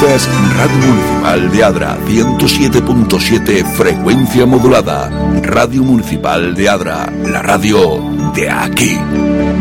Escuchas Radio Municipal de Adra, 107.7 frecuencia modulada. Radio Municipal de Adra, la radio de aquí.